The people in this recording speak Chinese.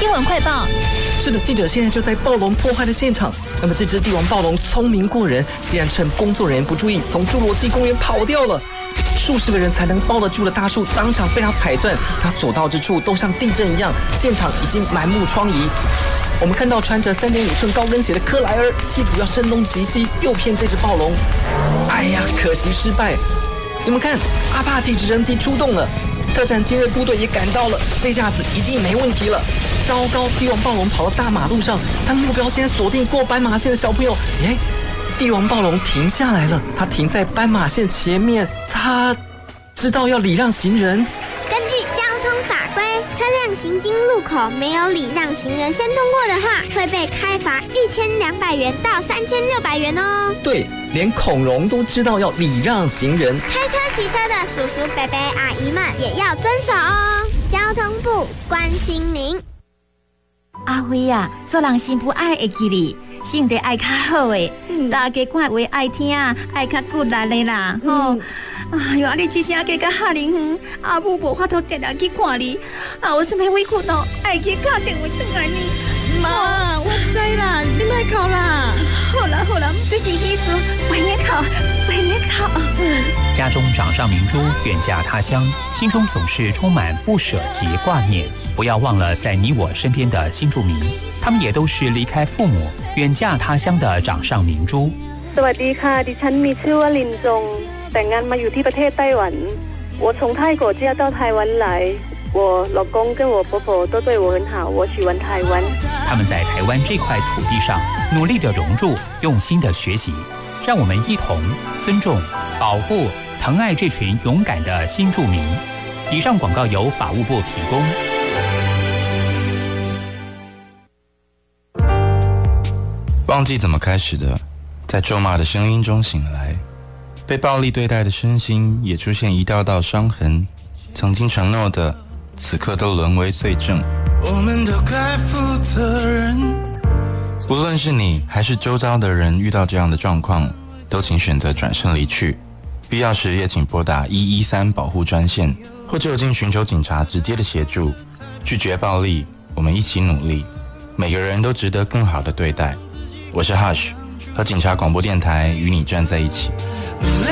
新闻快报。 是的，记者现在就在暴龙破坏的现场。那么这只帝王暴龙聪明过人，竟然趁工作人员不注意，从侏罗纪公园跑掉了。数十个人才能抱得住的大树，当场被它踩断。它所到之处都像地震一样，现场已经满目疮痍。我们看到穿着3.5寸高跟鞋的克莱尔，企图要声东击西，诱骗这只暴龙。哎呀，可惜失败。你们看，阿帕奇直升机出动了，特战精锐部队也赶到了，这下子一定没问题了。糟糕，帝王暴龙跑到大马路上，他目标先锁定过斑马线的小朋友。耶，帝王暴龙停下来了，他停在斑马线前面，他知道要礼让行人。 根据交通法规，车辆行经路口没有礼让行人先通过的话，会被开罚1200元到3600元哦。 对，连恐龙都知道要礼让行人。 开车骑车的叔叔伯伯阿姨们也要遵守哦。交通部关心您。 阿辉啊，做人幸福爱会记你，性格爱较好诶，大家看话爱听，爱较骨力的啦，吼。哎呦，你这声加较吓人远，阿母无法度定来去看你，我是咩委屈哦，爱去打电话转来你。 妈，我知啦，你莫哭啦。 好了，这是意思，不要哭。 家中掌上明珠，远嫁他乡，心中总是充满不舍及挂念。不要忘了在你我身边的新住民，他们也都是离开父母，远嫁他乡的掌上明珠。 สวัสดีค่ะดิฉันมีชื่อว่าลินจงแต่งงานมาอยู่ที่ประเทศไต้หวัน我从泰国嫁到台湾来我老公跟我婆婆都对我很好我喜欢台湾他们在台湾这块土地上努力的融入用心的学习让我们一同尊重保护疼爱这群勇敢的新住民以上广告由法务部提供忘记怎么开始的在咒骂的声音中醒来被暴力对待的身心也出现一道道伤痕曾经承诺的此刻都沦为罪证我们都该负责任无论是你还是周遭的人遇到这样的状况都请选择转身离去必要时也请拨打113保护专线或就近寻求警察直接的协助拒绝暴力我们一起努力每个人都值得更好的对待我是 Hush 和警察广播电台与你站在一起